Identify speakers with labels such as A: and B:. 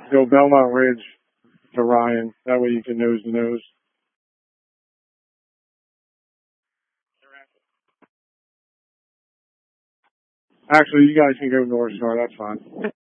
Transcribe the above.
A: Go Belmont Ridge to Ryan. That way you can nose to nose. Actually, you guys can go North Star. That's fine.